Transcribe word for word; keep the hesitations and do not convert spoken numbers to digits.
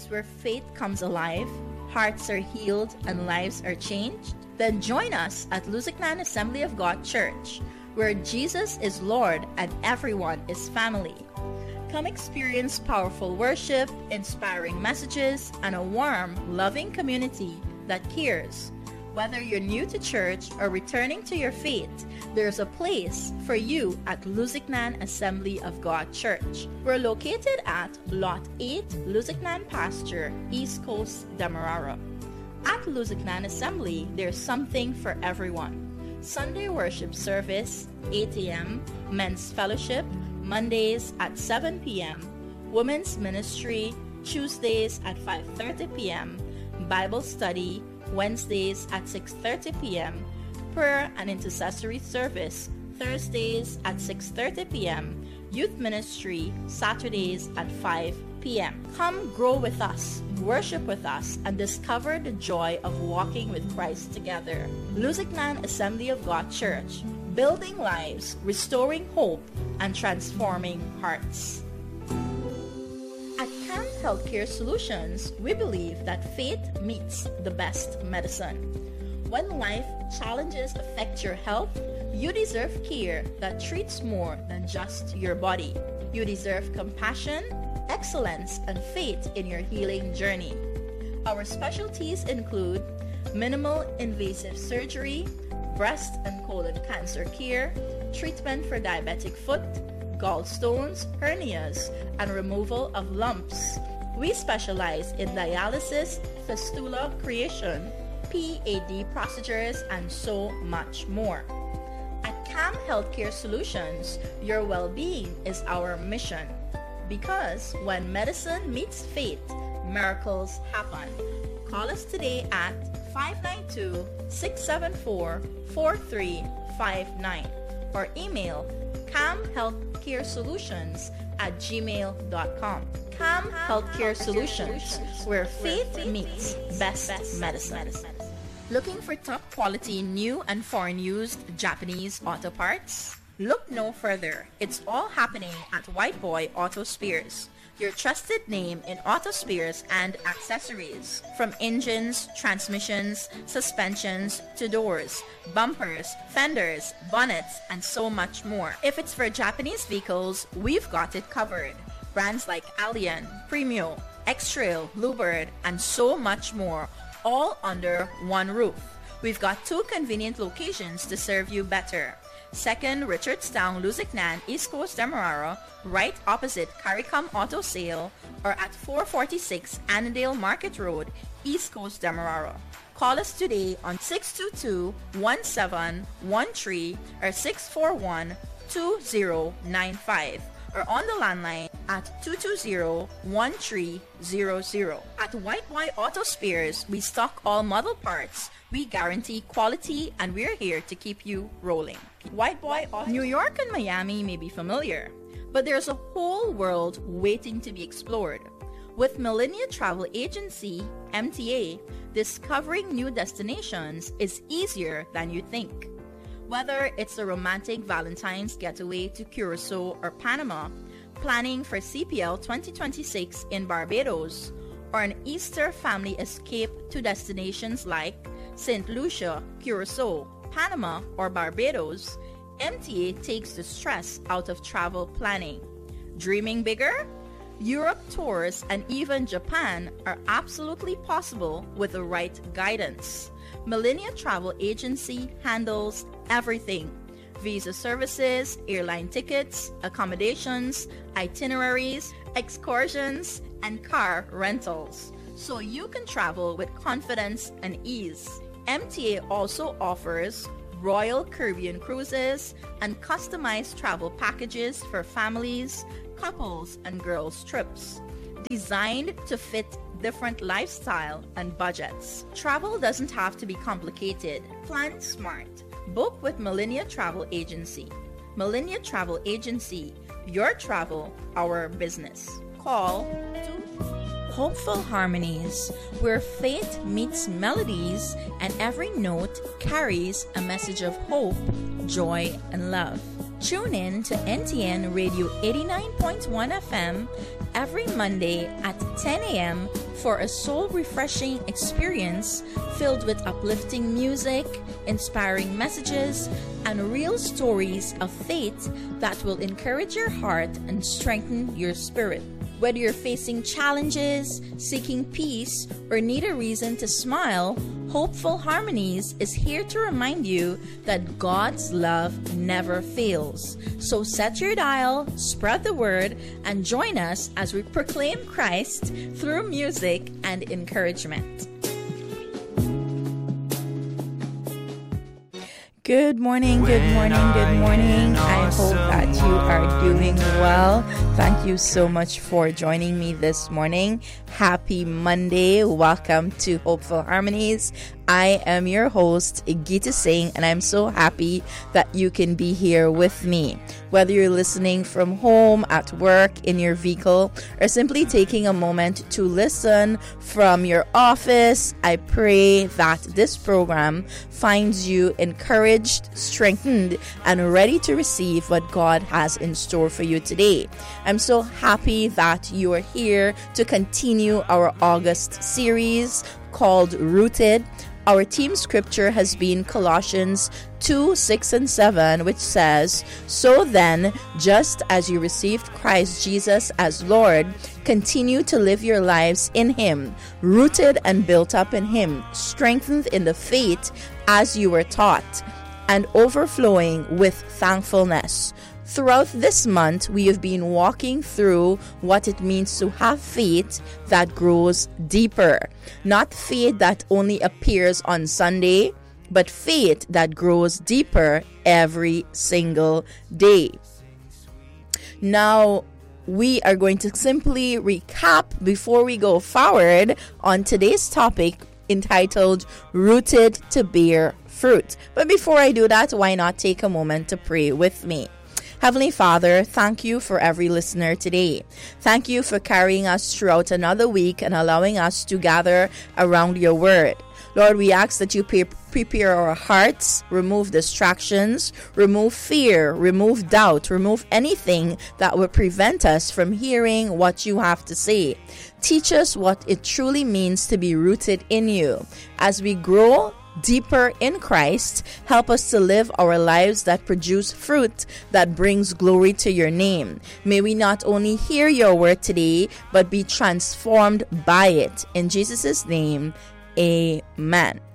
place where faith comes alive, hearts are healed, and lives are changed? Then join us at Lusignan Assembly of God Church, where Jesus is Lord and everyone is family. Come experience powerful worship, inspiring messages, and a warm, loving community that cares. Whether you're new to church or returning to your faith, there's a place for you at Lusignan Assembly of God Church. We're located at Lot eight, Lusignan Pasture, East Coast, Demerara. At Lusignan Assembly, there's something for everyone. Sunday worship service, eight a.m., men's fellowship, Mondays at seven p.m., women's ministry, Tuesdays at five thirty p.m., Bible study, Wednesdays at six thirty p.m., prayer and intercessory service, Thursdays at six thirty p.m., youth ministry, Saturdays at five p.m. Come grow with us, worship with us, and discover the joy of walking with Christ together. Lusignan Assembly of God Church, building lives, restoring hope, and transforming hearts. At Camp Healthcare Solutions, we believe that faith meets the best medicine. When life challenges affect your health, you deserve care that treats more than just your body. You deserve compassion, excellence, and faith in your healing journey. Our specialties include minimal invasive surgery, breast and colon cancer care, treatment for diabetic foot, gallstones, hernias, and removal of lumps. We specialize in dialysis, fistula creation, P A D procedures, and so much more. At Cam Healthcare Solutions, your well-being is our mission. Because when medicine meets faith, miracles happen. Call us today at five nine two, six seven four, four three five nine or email camhealthcaresolutions at gmail dot com. Cam Healthcare Solutions, where faith meets best medicine. Looking for top quality new and foreign used Japanese auto parts? Look no further. It's all happening at White Boy Auto Spares, your trusted name in auto spares and accessories. From engines, transmissions, suspensions, to doors, bumpers, fenders, bonnets, and so much more. If it's for Japanese vehicles, we've got it covered. Brands like Allian, Premio, X-Trail, Bluebird, and so much more, all under one roof. We've got two convenient locations to serve you better. Second Richardstown, Lusignan, East Coast, Demerara, right opposite CARICOM Auto Sale, or at four forty-six Annandale Market Road, East Coast, Demerara. Call us today on six two two, one seven one three or six four one, two zero nine five, or on the landline at two two zero, one three zero zero. At White Boy Auto Spares, we stock all model parts. We guarantee quality, and we're here to keep you rolling. White Boy Auto. New York and Miami may be familiar, but there's a whole world waiting to be explored. With Millennia Travel Agency, M T A, discovering new destinations is easier than you think. Whether it's a romantic Valentine's getaway to Curacao or Panama, planning for C P L twenty twenty-six in Barbados, or an Easter family escape to destinations like Saint Lucia, Curacao, Panama, or Barbados, M T A takes the stress out of travel planning. Dreaming bigger? Europe tours and even Japan are absolutely possible with the right guidance. Millennia Travel Agency handles everything: visa services, airline tickets, accommodations, itineraries, excursions, and car rentals, so you can travel with confidence and ease. M T A also offers Royal Caribbean cruises and customized travel packages for families, couples, and girls trips, designed to fit different lifestyle and budgets. Travel doesn't have to be complicated. Plan smart. Book with Millennia Travel Agency. Millennia Travel Agency, your travel, our business. Call Hopeful Harmonies, where faith meets melodies and every note carries a message of hope, joy, and love. Tune in to N T N Radio eighty-nine point one F M every Monday at ten a.m. for a soul-refreshing experience filled with uplifting music, inspiring messages, and real stories of faith that will encourage your heart and strengthen your spirit. Whether you're facing challenges, seeking peace, or need a reason to smile, Hopeful Harmonies is here to remind you that God's love never fails. So set your dial, spread the word, and join us as we proclaim Christ through music and encouragement. Good morning, good morning, good morning. I hope that you are doing well. Thank you so much for joining me this morning. Happy Monday. Welcome to Hopeful Harmonies. I am your host, Geeta Singh, and I'm so happy that you can be here with me. Whether you're listening from home, at work, in your vehicle, or simply taking a moment to listen from your office, I pray that this program finds you encouraged, strengthened, and ready to receive what God has in store for you today. I'm so happy that you are here to continue our August series called Rooted. Our theme scripture has been Colossians two, six, and seven, which says, "So then, just as you received Christ Jesus as Lord, continue to live your lives in Him, rooted and built up in Him, strengthened in the faith as you were taught, and overflowing with thankfulness." Throughout this month, we have been walking through what it means to have faith that grows deeper. Not faith that only appears on Sunday, but faith that grows deeper every single day. Now, we are going to simply recap before we go forward on today's topic entitled Rooted to Bear Fruit. But before I do that, why not take a moment to pray with me? Heavenly Father, thank you for every listener today. Thank you for carrying us throughout another week and allowing us to gather around your word. Lord, we ask that you pre- prepare our hearts, remove distractions, remove fear, remove doubt, remove anything that would prevent us from hearing what you have to say. Teach us what it truly means to be rooted in you. As we grow deeper in Christ, help us to live our lives that produce fruit that brings glory to your name. May we not only hear your word today, but be transformed by it. In Jesus' name, amen.